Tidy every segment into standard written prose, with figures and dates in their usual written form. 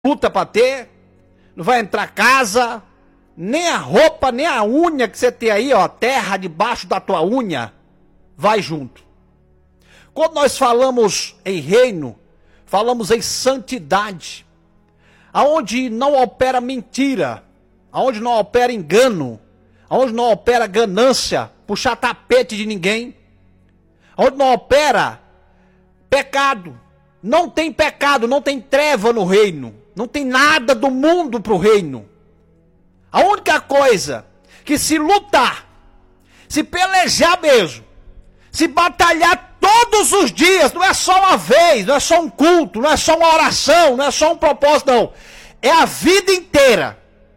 luta para ter, não vai entrar casa, nem a roupa, nem a unha que você tem aí, ó, terra debaixo da tua unha, vai junto. Quando nós falamos em reino, falamos em santidade, aonde não opera mentira, aonde não opera engano, aonde não opera ganância, puxar tapete de ninguém, aonde não opera pecado. Não tem pecado, não tem treva no reino, não tem nada do mundo para o reino. A única coisa que se lutar, se pelejar mesmo, se batalhar todos os dias, não é só uma vez, não é só um culto, não é só uma oração, não é só um propósito, não. É a vida inteira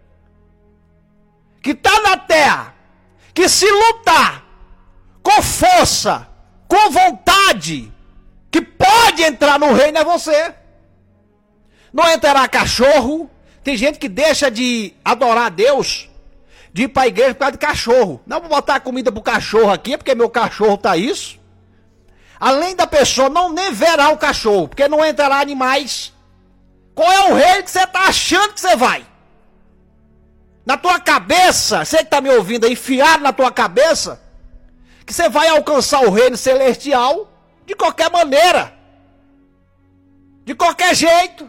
que está na terra, que se lutar com força, com vontade, que pode entrar no reino é você. Não entrará cachorro. Tem gente que deixa de adorar a Deus, de ir para a igreja por causa de cachorro. Não vou botar comida pro cachorro aqui, porque meu cachorro tá isso. Além da pessoa não nem verá o cachorro, porque não entrará animais. Qual é o reino que você tá achando que você vai? Na tua cabeça, você que tá me ouvindo aí, enfiado na tua cabeça, que você vai alcançar o reino celestial de qualquer maneira, de qualquer jeito.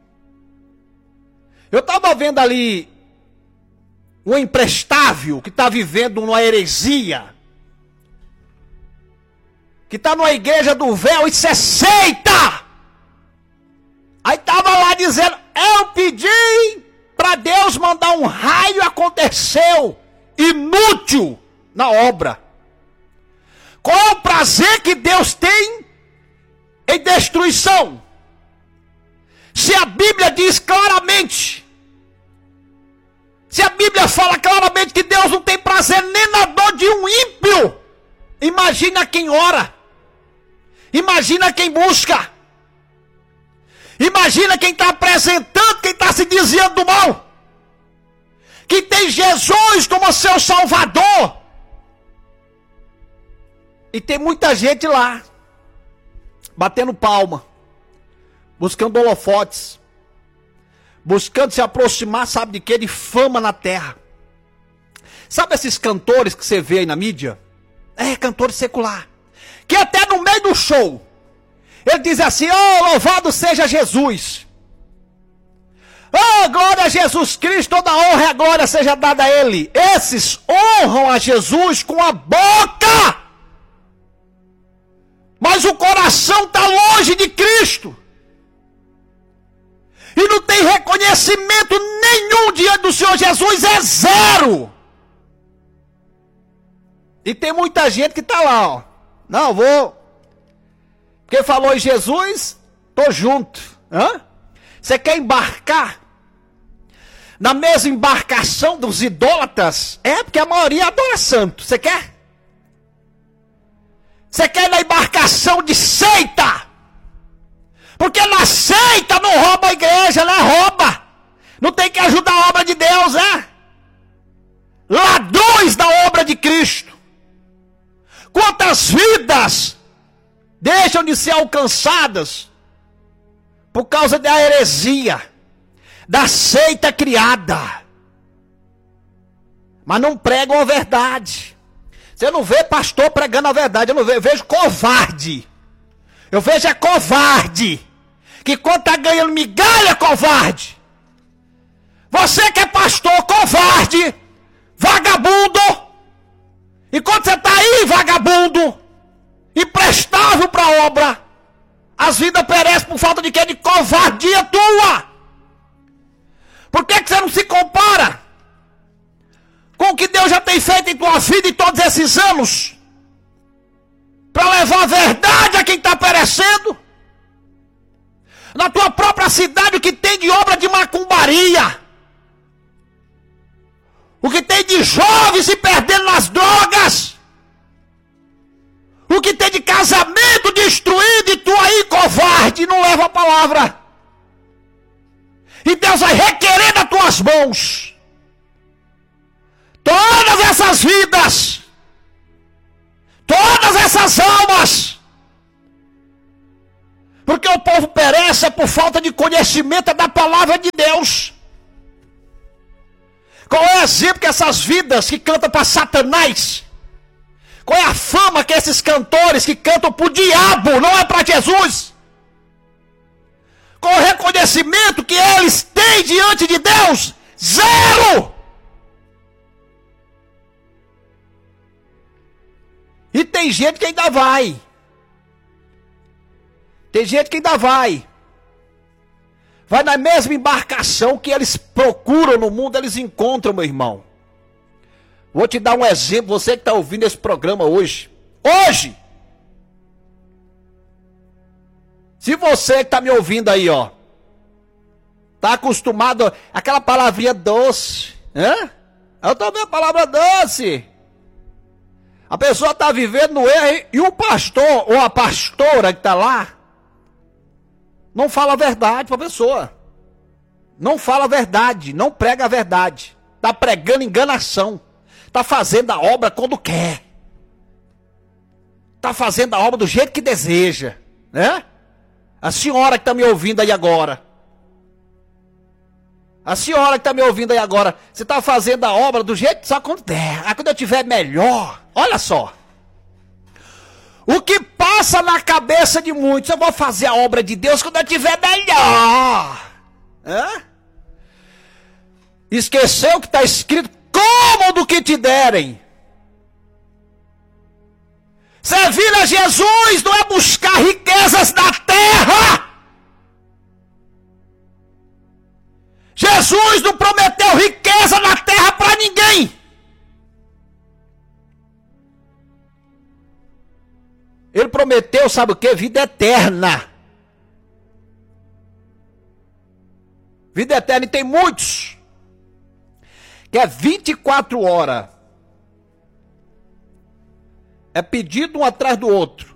Eu estava vendo ali um imprestável que está vivendo uma heresia, que está numa igreja do véu e se seita. Aí estava lá dizendo, eu pedi para Deus mandar um raio, aconteceu, inútil na obra. Qual é o prazer que Deus tem em destruição? Se a Bíblia diz claramente, se a Bíblia fala claramente que Deus não tem prazer nem na dor de um ímpio, imagina quem ora, imagina quem busca, imagina quem está apresentando, quem está se desviando do mal, que tem Jesus como seu Salvador. E tem muita gente lá, batendo palma, buscando holofotes, buscando se aproximar, sabe de quê? De fama na terra. Sabe esses cantores que você vê aí na mídia? É, cantores secular. Que até no meio do show, ele diz assim, oh, louvado seja Jesus. Oh, glória a Jesus Cristo, toda honra e a glória seja dada a Ele. Esses honram a Jesus com a boca, mas o coração está longe de Cristo. E não tem reconhecimento nenhum diante do Senhor Jesus, é zero. E tem muita gente que está lá, ó. Não, vou. Porque falou em Jesus, tô junto. Hã? Você quer embarcar na mesma embarcação dos idólatras? É, porque a maioria adora santo. Você quer? Você quer ir na embarcação de seita? Porque na seita não rouba a igreja, não rouba. Não tem que ajudar a obra de Deus, é? Ladrões da obra de Cristo. Quantas vidas deixam de ser alcançadas por causa da heresia, da seita criada. Mas não pregam a verdade. Você não vê pastor pregando a verdade, eu não vejo, eu vejo covarde. Eu vejo é covarde, que quando está ganhando migalha, covarde. Você que é pastor, covarde, vagabundo. E quando você está aí, vagabundo, imprestável para a obra, as vidas perecem por falta de quê? De covardia tua. Por que você não se compara com o que Deus já tem feito em tua vida em todos esses anos? Para levar a verdade a quem está perecendo. Na tua própria cidade, o que tem de obra de macumbaria, o que tem de jovens se perdendo nas drogas, o que tem de casamento destruído, e tu aí, covarde, não leva a palavra. E Deus vai requerer das tuas mãos todas essas vidas, todas essas almas, Porque o povo perece por falta de conhecimento da palavra de Deus. Qual é o exemplo que essas vidas que cantam para Satanás? Qual é a fama que esses cantores que cantam para o diabo, não é para Jesus? Qual é o reconhecimento que eles têm diante de Deus? Zero! E tem gente que ainda vai. Tem gente que ainda vai. Vai na mesma embarcação que eles procuram no mundo, eles encontram, meu irmão. Vou te dar um exemplo, você que está ouvindo esse programa hoje. Hoje! Se você que está me ouvindo aí, ó, está acostumado àquela palavrinha doce, né? Eu também a palavra doce. A pessoa está vivendo no erro e o pastor ou a pastora que está lá não fala a verdade para a pessoa. Não fala a verdade, não prega a verdade. Está pregando enganação. Está fazendo a obra quando quer. Está fazendo a obra do jeito que deseja, né? A senhora que está me ouvindo aí agora. A senhora que está me ouvindo aí agora. Você está fazendo a obra do jeito só quando der. Aí quando eu tiver melhor. Olha só. O que passa na cabeça de muitos. Eu vou fazer a obra de Deus quando eu tiver melhor. Hã? Esqueceu que está escrito. Como do que te derem. Servir a Jesus não é buscar riquezas da terra. Jesus não prometeu riqueza na terra para ninguém. Ele prometeu, sabe o que? Vida eterna. Vida eterna. E tem muitos que é 24 horas. É pedido um atrás do outro.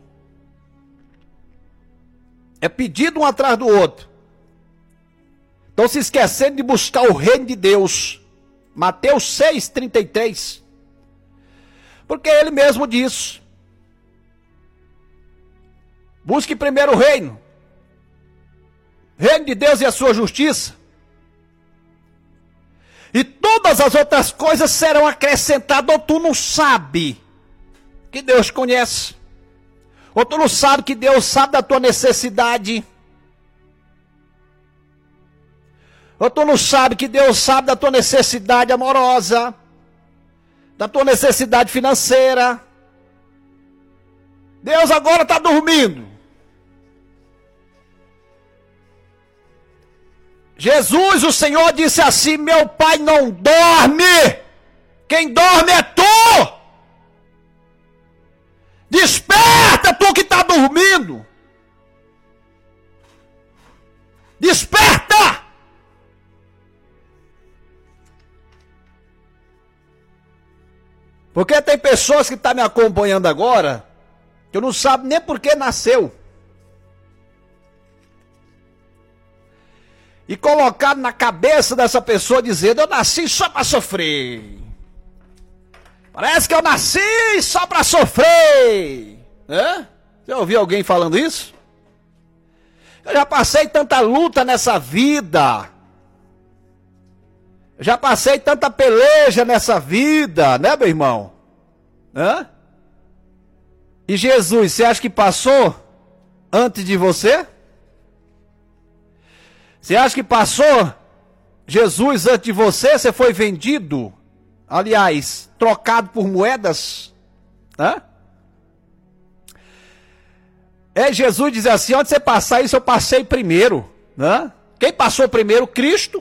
É pedido um atrás do outro. Estão se esquecendo de buscar o reino de Deus. Mateus 6,33. Porque ele mesmo diz. Busque primeiro o reino. Reino de Deus e a sua justiça. E todas as outras coisas serão acrescentadas. Ou tu não sabe que Deus conhece. Ou tu não sabe que Deus sabe da tua necessidade. Ou tu não sabe que Deus sabe da tua necessidade amorosa. Da tua necessidade financeira. Deus agora está dormindo. Jesus, o Senhor, disse assim: meu Pai não dorme. Quem dorme é tu. Desperta, tu que está dormindo. Desperta. Porque tem pessoas que estão me acompanhando agora que não sabem nem por que nasceu. E colocado na cabeça dessa pessoa dizendo: eu nasci só para sofrer. Parece que eu nasci só para sofrer. Hã? Você ouviu alguém falando isso? Eu já passei tanta luta nessa vida. Eu já passei tanta peleja nessa vida, né, meu irmão? Hã? E Jesus, você acha que passou antes de você? Você acha que passou Jesus antes de você? Você foi vendido, aliás, trocado por moedas? Hã? Jesus diz assim: onde você passar isso, eu passei primeiro. Hã? Quem passou primeiro? Cristo.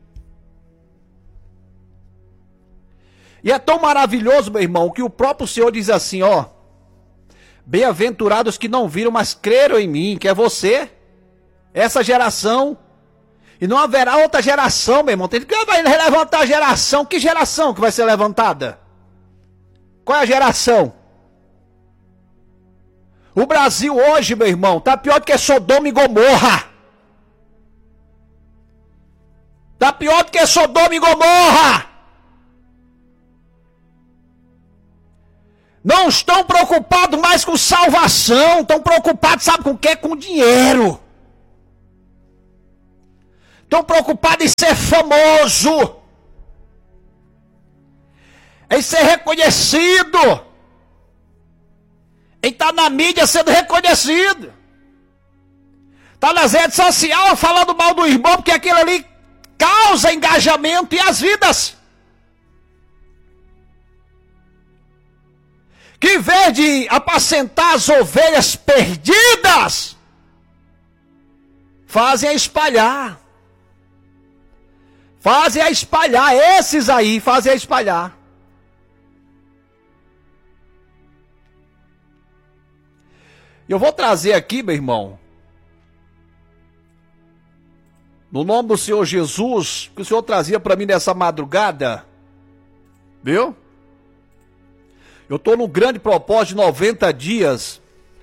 E é tão maravilhoso, meu irmão, que o próprio Senhor diz assim, ó: bem-aventurados que não viram, mas creram em mim, que é você, essa geração. E não haverá outra geração, meu irmão. Tem que vai levantar a geração. Que geração que vai ser levantada? Qual é a geração? O Brasil hoje, meu irmão, tá pior do que Sodoma e Gomorra. Tá pior do que Sodoma e Gomorra. Não estão preocupados mais com salvação, estão preocupados, sabe com o quê? Com dinheiro. Estão preocupados em ser famoso, em ser reconhecido, em estar na mídia sendo reconhecido. Está nas redes sociais falando mal do irmão, porque aquilo ali causa engajamento e as vidas. Que em vez de apacentar as ovelhas perdidas, fazem a espalhar. Fazem a espalhar, esses aí fazem a espalhar. Eu vou trazer aqui, meu irmão, no nome do Senhor Jesus, que o Senhor trazia para mim nessa madrugada, viu? Eu estou num grande propósito de 90 dias.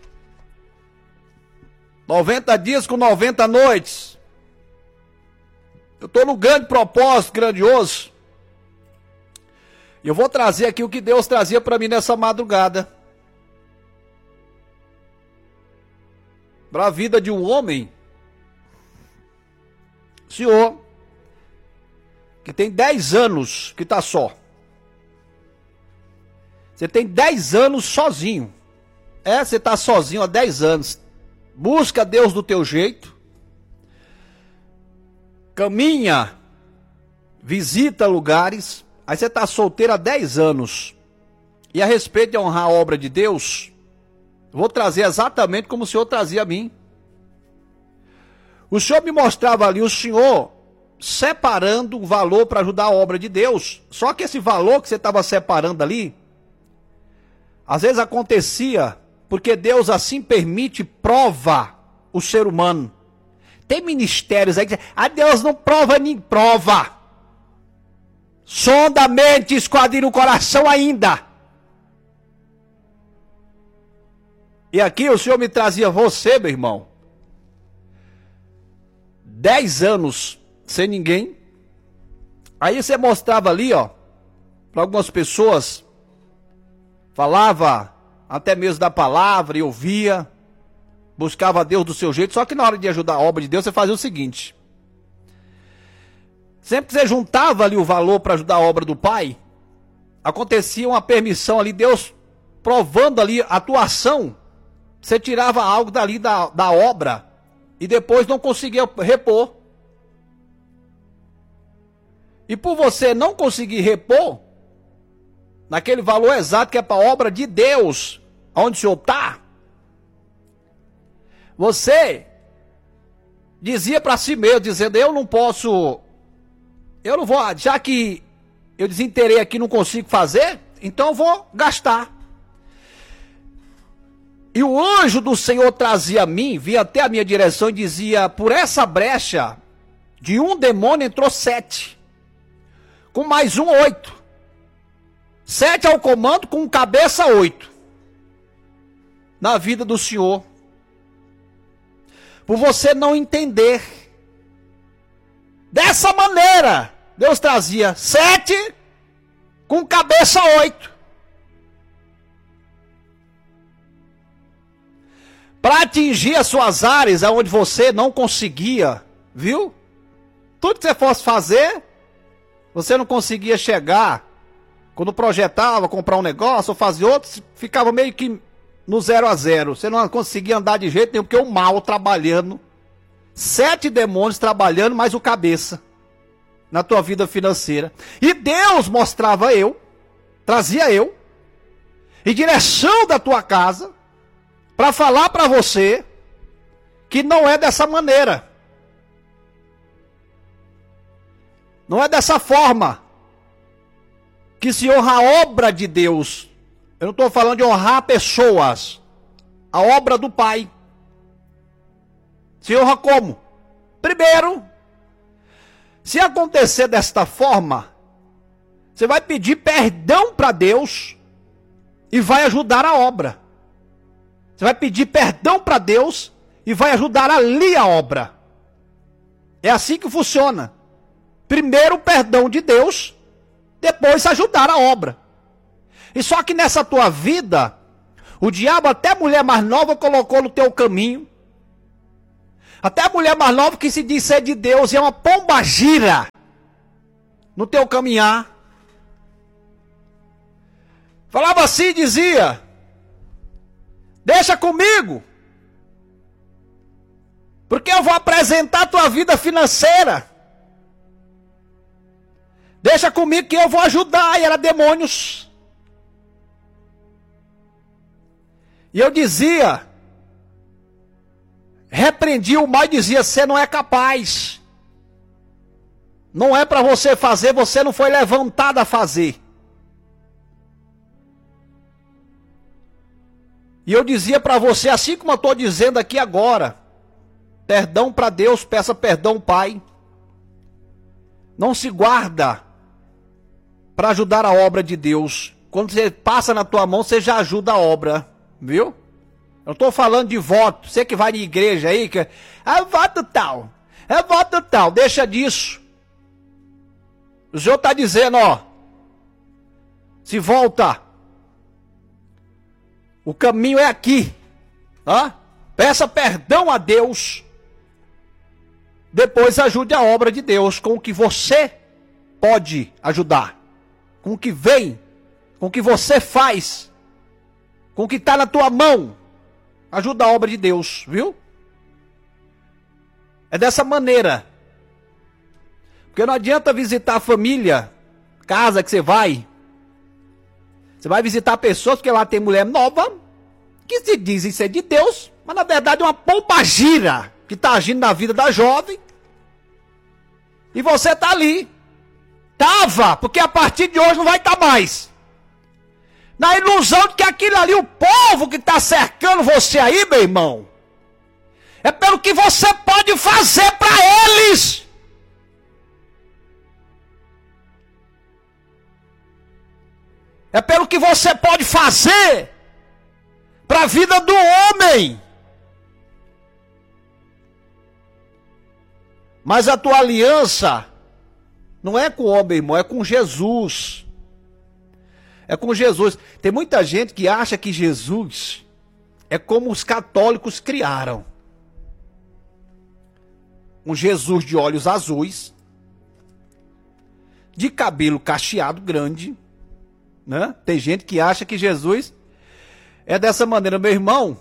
90 dias com 90 noites. Eu estou num grande propósito, grandioso. E eu vou trazer aqui o que Deus trazia para mim nessa madrugada. Para a vida de um homem, senhor, que tem 10 anos que está só. Você tem 10 anos sozinho. Você está sozinho há 10 anos. Busca Deus do teu jeito. Caminha. Visita lugares. Aí você está solteiro há 10 anos. E a respeito de honrar a obra de Deus, vou trazer exatamente como o Senhor trazia a mim. O Senhor me mostrava ali, o Senhor separando um valor para ajudar a obra de Deus. Só que esse valor que você estava separando ali, às vezes acontecia porque Deus assim permite, prova o ser humano. Tem ministérios aí que Deus não prova nem prova. Sonda a mente, esquadrinha o coração ainda. E aqui o Senhor me trazia você, meu irmão. 10 anos sem ninguém. Aí você mostrava ali, ó, para algumas pessoas, falava até mesmo da palavra e ouvia, buscava Deus do seu jeito, só que na hora de ajudar a obra de Deus, você fazia o seguinte. Sempre que você juntava ali o valor para ajudar a obra do Pai, acontecia uma permissão ali, Deus provando ali a tua ação, você tirava algo dali da obra e depois não conseguia repor. E por você não conseguir repor, naquele valor exato que é para a obra de Deus, onde o Senhor está, você dizia para si mesmo, dizendo, eu não vou, já que eu desinterei aqui, não consigo fazer, então eu vou gastar. E o anjo do Senhor trazia a mim, vinha até a minha direção e dizia, por essa brecha, de um demônio entrou 7, com mais um 8. 7 ao comando, com cabeça 8. Na vida do Senhor. Por você não entender. Dessa maneira, Deus trazia 7 com cabeça 8. Para atingir as suas áreas onde você não conseguia, viu? Tudo que você fosse fazer, você não conseguia chegar. Quando projetava, comprar um negócio ou fazer outro, ficava meio que no 0 a 0. Você não conseguia andar de jeito nenhum, porque o mal trabalhando. 7 demônios trabalhando, mais o cabeça. Na tua vida financeira. E Deus mostrava trazia eu, em direção da tua casa, para falar para você que não é dessa maneira. Não é dessa forma que se honra a obra de Deus. Eu não estou falando de honrar pessoas. A obra do Pai. Se honra como? Primeiro, se acontecer desta forma, você vai pedir perdão para Deus e vai ajudar a obra. Você vai pedir perdão para Deus e vai ajudar ali a obra. É assim que funciona. Primeiro o perdão de Deus, depois ajudar a obra. E só que nessa tua vida, o diabo até mulher mais nova colocou no teu caminho. Até a mulher mais nova que se diz ser de Deus e é uma pombagira no teu caminhar. Falava assim, dizia: deixa comigo, porque eu vou apresentar a tua vida financeira. Deixa comigo que eu vou ajudar. E era demônios. E eu dizia, repreendia o mal e dizia: você não é capaz. Não é para você fazer, você não foi levantado a fazer. E eu dizia para você, assim como eu estou dizendo aqui agora: perdão para Deus, peça perdão, Pai. Não se guarda para ajudar a obra de Deus. Quando você passa na tua mão, você já ajuda a obra, viu? Eu não estou falando de voto. Você que vai de igreja aí, que voto tal, voto tal, deixa disso. O Senhor está dizendo, ó, se volta. O caminho é aqui. Tá? Peça perdão a Deus. Depois ajude a obra de Deus com o que você pode ajudar. Com o que vem. Com o que você faz. Com o que está na tua mão. Ajuda a obra de Deus, viu? É dessa maneira. Porque não adianta visitar a família, casa que você vai. Você vai visitar pessoas, porque lá tem mulher nova, que se dizem ser de Deus, mas na verdade é uma pombagira que está agindo na vida da jovem. E você está ali. Tava, porque a partir de hoje não vai estar mais. Na ilusão de que aquilo ali, o povo que está cercando você aí, meu irmão, é pelo que você pode fazer para eles. É pelo que você pode fazer para a vida do homem. Mas a tua aliança não é com o homem, irmão, é com Jesus. É com Jesus. Tem muita gente que acha que Jesus é como os católicos criaram. Um Jesus de olhos azuis, de cabelo cacheado grande, né? Tem gente que acha que Jesus é dessa maneira. Meu irmão,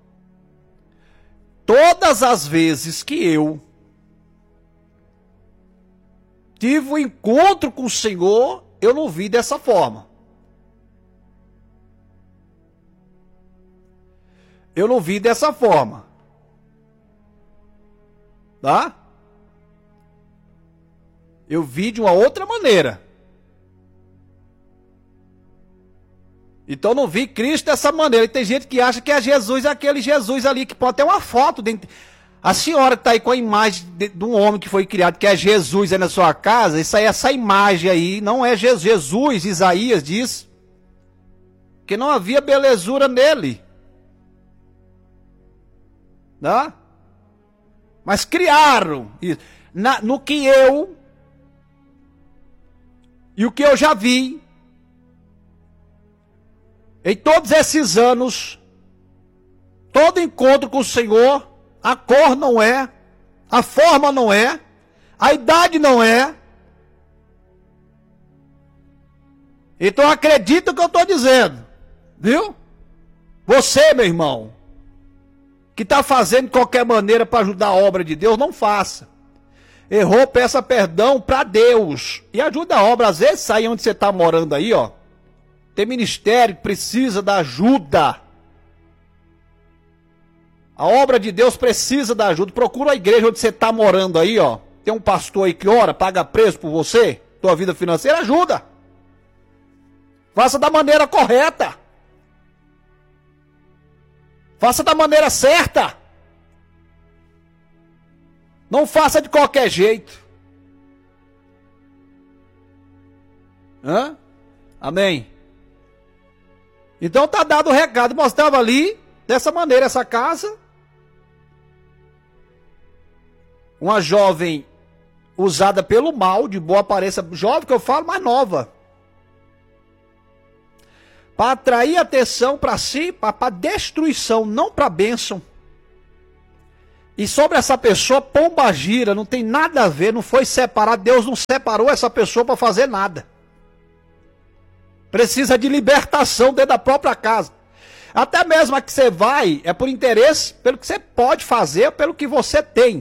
todas as vezes que eu tive um encontro com o Senhor, eu não vi dessa forma. Eu não vi dessa forma. Tá? Eu vi de uma outra maneira. Então não vi Cristo dessa maneira. E tem gente que acha que é Jesus, aquele Jesus ali, que pode ter uma foto dentro. A senhora que está aí com a imagem de um homem que foi criado, que é Jesus aí na sua casa, isso aí, essa imagem aí não é Jesus. Jesus, Isaías diz que não havia belezura nele. Né? Mas criaram no que eu e o que eu já vi em todos esses anos, todo encontro com o Senhor, a cor não é, a forma não é, a idade não é. Então acredita no que eu estou dizendo, viu? Você, meu irmão, que está fazendo de qualquer maneira para ajudar a obra de Deus, não faça. Errou, peça perdão para Deus e ajuda a obra. Às vezes sai onde você está morando aí, ó. Tem ministério que precisa da ajuda. A obra de Deus precisa da ajuda. Procura a igreja onde você está morando aí, ó. Tem um pastor aí que ora, paga preço por você, tua vida financeira, ajuda. Faça da maneira correta. Faça da maneira certa. Não faça de qualquer jeito. Hã? Amém. Então tá dado o recado. Mostrava ali, dessa maneira, essa casa. Uma jovem usada pelo mal, de boa aparência. Jovem que eu falo, mas nova. para atrair atenção para si, para destruição, não para bênção. E sobre essa pessoa, pombagira, não tem nada a ver, não foi separado, Deus não separou essa pessoa para fazer nada. Precisa de libertação dentro da própria casa. Até mesmo a que você vai, é por interesse, pelo que você pode fazer, pelo que você tem.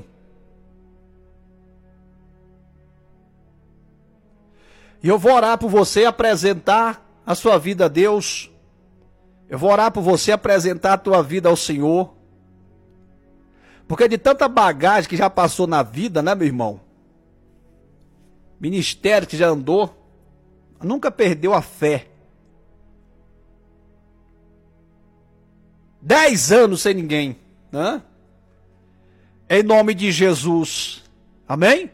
E eu vou orar por você, apresentar a sua vida a Deus. Eu vou orar por você, apresentar a tua vida ao Senhor. Porque de tanta bagagem que já passou na vida, né, meu irmão? Ministério que já andou, nunca perdeu a fé. 10 anos sem ninguém, né? Em nome de Jesus. Amém?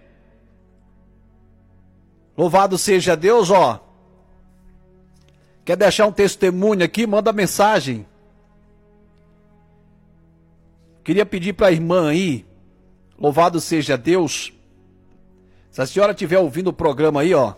Louvado seja Deus, ó. Quer deixar um testemunho aqui? Manda mensagem. Queria pedir para a irmã aí, louvado seja Deus. Se a senhora estiver ouvindo o programa aí, ó.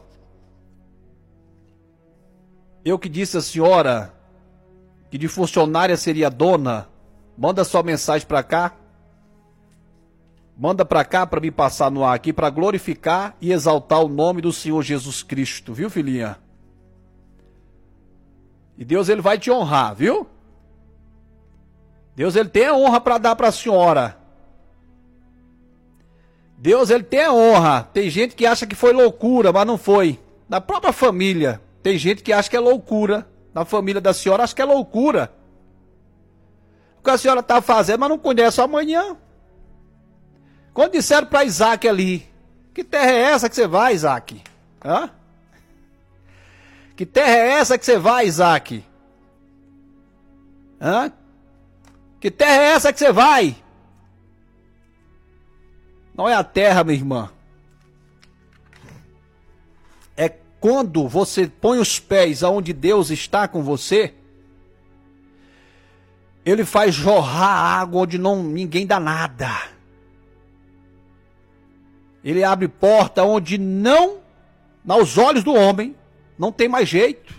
Eu que disse a senhora que de funcionária seria dona, manda sua mensagem para cá. Manda para cá para me passar no ar aqui para glorificar e exaltar o nome do Senhor Jesus Cristo, viu, filhinha? E Deus, ele vai te honrar, viu? Deus, ele tem a honra para dar para a senhora. Deus, ele tem a honra. Tem gente que acha que foi loucura, mas não foi. Na própria família, tem gente que acha que é loucura. Na família da senhora, acha que é loucura. O que a senhora está fazendo, mas não conhece o amanhã. Quando disseram para Isaac ali, que terra é essa que você vai, Isaac? Hã? Que terra é essa que você vai, Isaac? Hã? Que terra é essa que você vai? Não é a terra, minha irmã. É quando você põe os pés aonde Deus está com você, ele faz jorrar água onde ninguém dá nada. Ele abre porta onde não, aos olhos do homem, não tem mais jeito.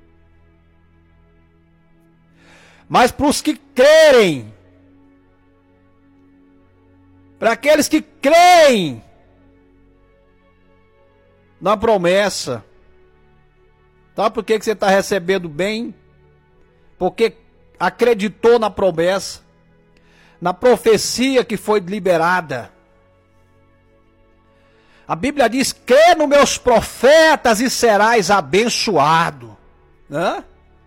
Mas para os que crerem, para aqueles que creem na promessa, sabe por que você está recebendo bem? Porque acreditou na promessa, na profecia que foi liberada. A Bíblia diz, crê nos meus profetas e serás abençoado. Hã?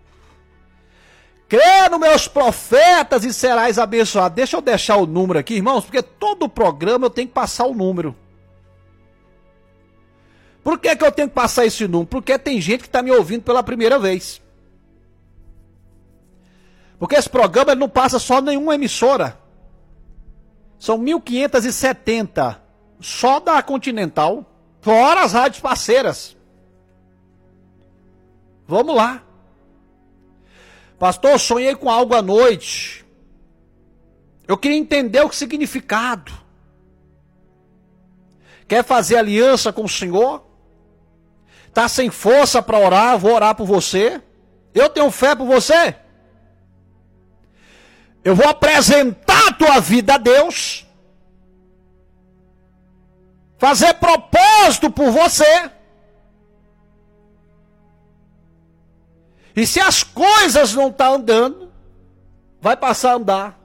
Crê nos meus profetas e serás abençoado. Deixa eu deixar o número aqui, irmãos, porque todo programa eu tenho que passar o número. Por que eu tenho que passar esse número? Porque tem gente que está me ouvindo pela primeira vez. Porque esse programa não passa só nenhuma emissora. São 1.570 só da Continental, fora as rádios parceiras. Vamos lá. Pastor, eu sonhei com algo à noite. Eu queria entender o significado. Quer fazer aliança com o Senhor? Está sem força para orar? Vou orar por você. Eu tenho fé por você. Eu vou apresentar a tua vida a Deus. Fazer propósito por você. E se as coisas não estão andando, vai passar a andar.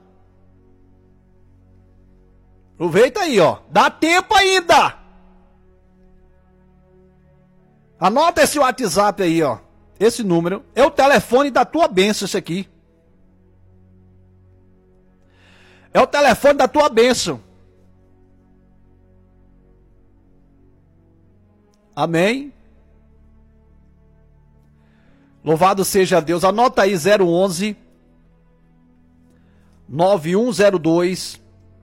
Aproveita aí, ó. Dá tempo ainda. Anota esse WhatsApp aí, ó. Esse número. É o telefone da tua bênção, esse aqui. É o telefone da tua bênção. Amém? Louvado seja Deus. Anota aí 011 9102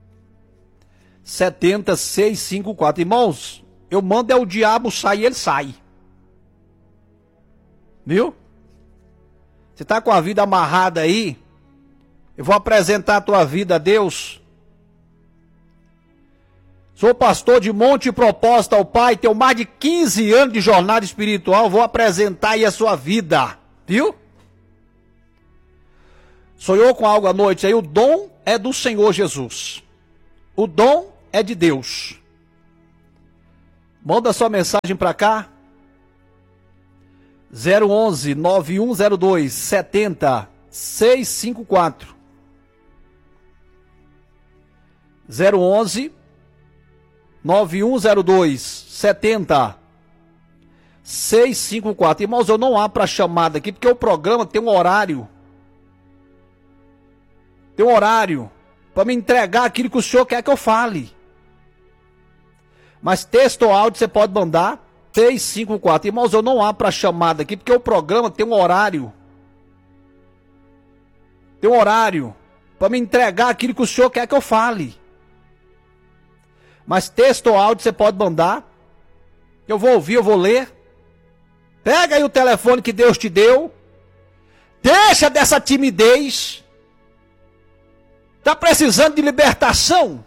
70654. Irmãos, eu mando o diabo sair, ele sai. Viu? Você está com a vida amarrada aí? Eu vou apresentar a tua vida a Deus. Sou pastor de Monte Proposta ao Pai, tenho mais de 15 anos de jornada espiritual, vou apresentar aí a sua vida, viu? Sonhou com algo à noite aí? O dom é do Senhor Jesus. O dom é de Deus. Manda sua mensagem para cá. 011 9102 70 654. 011 9102 70 654. Irmãos, eu não abro para chamada aqui porque o programa tem um horário. Tem um horário para me entregar aquilo que o senhor quer que eu fale. Mas texto ou áudio você pode mandar 654. Irmãos, eu não abro para chamada aqui porque o programa tem um horário. Tem um horário para me entregar aquilo que o senhor quer que eu fale. Mas texto ou áudio você pode mandar. Eu vou ouvir, eu vou ler. Pega aí o telefone que Deus te deu. Deixa dessa timidez. Está precisando de libertação?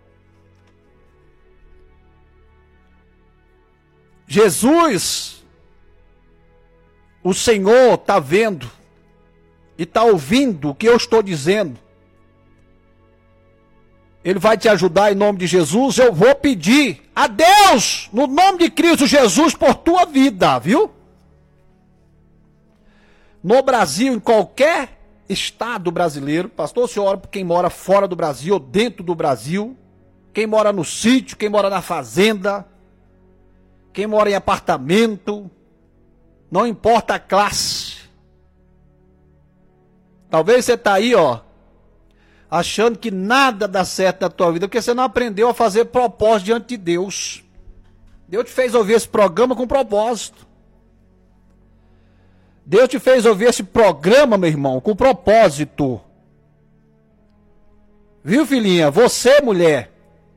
Jesus, o Senhor está vendo e está ouvindo o que eu estou dizendo. Ele vai te ajudar em nome de Jesus. Eu vou pedir a Deus, no nome de Cristo Jesus, por tua vida, viu? No Brasil, em qualquer estado brasileiro, pastor, o senhor ora por quem mora fora do Brasil ou dentro do Brasil, quem mora no sítio, quem mora na fazenda, quem mora em apartamento, não importa a classe. Talvez você está aí, ó, achando que nada dá certo na tua vida, porque você não aprendeu a fazer propósito diante de Deus. Deus te fez ouvir esse programa com propósito. Deus te fez ouvir esse programa, meu irmão, com propósito. Viu, filhinha? Você, mulher.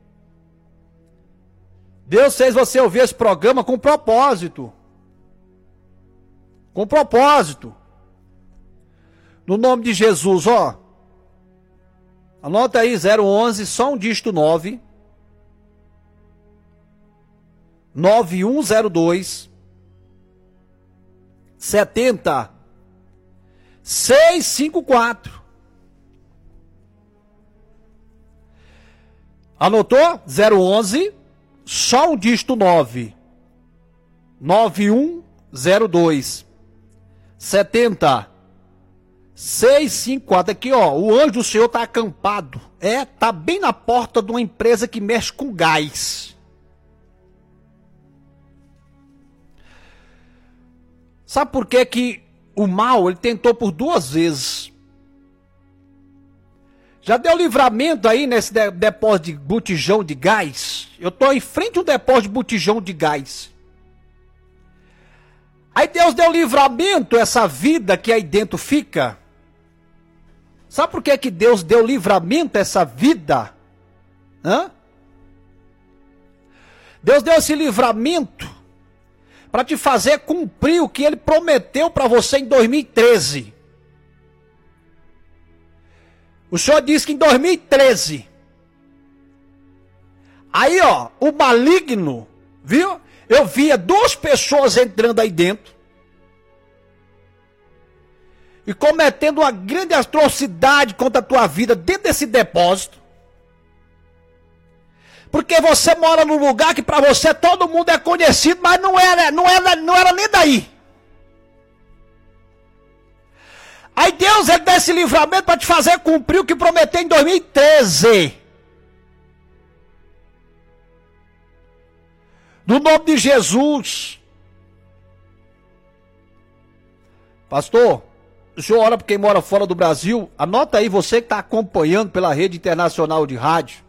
Deus fez você ouvir esse programa com propósito. Com propósito. No nome de Jesus, ó. Anota aí, 011, só um dígito 9. 9102 70 654. Anotou? 011, só um dígito 9. 9102 70 654. Aqui, ó, o anjo do Senhor tá acampado. Tá bem na porta de uma empresa que mexe com gás. Sabe por que que o mal, ele tentou por 2 vezes? Já deu livramento aí nesse depósito de botijão de gás? Eu tô em frente a um depósito de botijão de gás. Aí Deus deu livramento a essa vida que aí dentro fica. Sabe por que que Deus deu livramento a essa vida? Deus deu esse livramento para te fazer cumprir o que ele prometeu para você em 2013. O Senhor disse que em 2013, aí ó, o maligno, viu? Eu via 2 pessoas entrando aí dentro e cometendo uma grande atrocidade contra a tua vida dentro desse depósito. Porque você mora num lugar que para você todo mundo é conhecido, mas não era nem daí. Aí Deus ele dá esse livramento para te fazer cumprir o que prometeu em 2013. No nome de Jesus. Pastor, o senhor ora por quem mora fora do Brasil? Anota aí, você que está acompanhando pela rede internacional de rádio.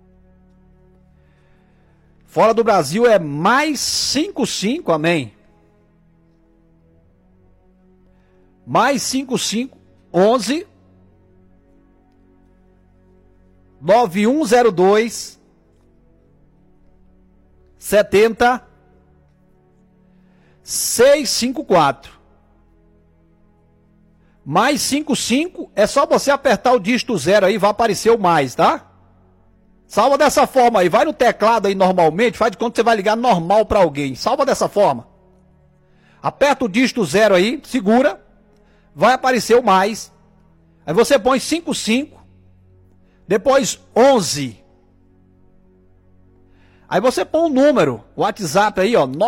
Fora do Brasil é mais 55, amém. Mais 55, 11 9102 70 654. Mais 55 é só você apertar o dígito 0 aí, vai aparecer o mais, tá? Salva dessa forma aí, vai no teclado aí normalmente, faz de conta que você vai ligar normal para alguém. Salva dessa forma. Aperta o dígito 0 aí, segura, vai aparecer o mais. Aí você põe 55, depois 11. Aí você põe um número, o WhatsApp aí, ó,